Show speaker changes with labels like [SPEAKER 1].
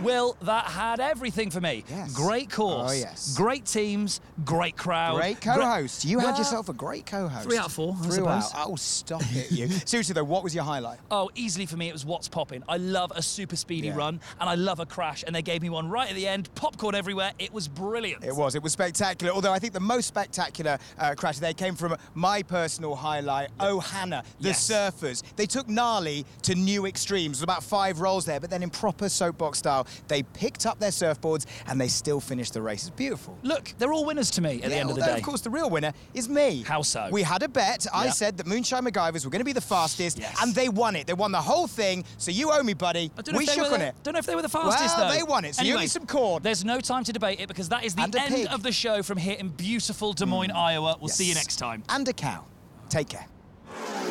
[SPEAKER 1] Will, that had everything for me.
[SPEAKER 2] Yes.
[SPEAKER 1] Great course.
[SPEAKER 2] Oh, yes.
[SPEAKER 1] Great teams, great crowd.
[SPEAKER 2] Great co-host. You had
[SPEAKER 1] Well,
[SPEAKER 2] yourself a great co-host.
[SPEAKER 1] 3 out of 4, I
[SPEAKER 2] 3
[SPEAKER 1] suppose.
[SPEAKER 2] out. Oh, stop it, you. Seriously, though, what was your highlight?
[SPEAKER 1] Oh, easily for me, it was What's Poppin'. I love a super speedy
[SPEAKER 2] Yeah.
[SPEAKER 1] run, and I love a crash, and they gave me one right at the end, popcorn everywhere. It was brilliant.
[SPEAKER 2] It was spectacular. Although I think the most spectacular crash there came from my personal highlight, Ohana, the
[SPEAKER 1] Yes.
[SPEAKER 2] surfers. They took Gnarly to new extremes. It was about 5 rolls there, but then in proper soapbox style, they picked up their surfboards and they still finished the race. It's beautiful.
[SPEAKER 1] Look, they're all winners to me at the end of the
[SPEAKER 2] although,
[SPEAKER 1] day.
[SPEAKER 2] of course, the real winner is me.
[SPEAKER 1] How so?
[SPEAKER 2] We had a bet. I
[SPEAKER 1] Yeah.
[SPEAKER 2] said that Moonshine MacGyvers were going to be the fastest,
[SPEAKER 1] Yes.
[SPEAKER 2] and they won it. They won the whole thing, so you owe me, buddy.
[SPEAKER 1] I don't know
[SPEAKER 2] We
[SPEAKER 1] if they
[SPEAKER 2] shook
[SPEAKER 1] were
[SPEAKER 2] on
[SPEAKER 1] the-
[SPEAKER 2] it.
[SPEAKER 1] Don't know if they were the fastest,
[SPEAKER 2] Well,
[SPEAKER 1] though.
[SPEAKER 2] they won it, so you owe me some corn.
[SPEAKER 1] There's no time to debate it because that is the
[SPEAKER 2] And a
[SPEAKER 1] end
[SPEAKER 2] pig.
[SPEAKER 1] of the show from here in beautiful Des Moines, Iowa. We'll see you
[SPEAKER 2] Yes.
[SPEAKER 1] next time.
[SPEAKER 2] And a cow. Take care.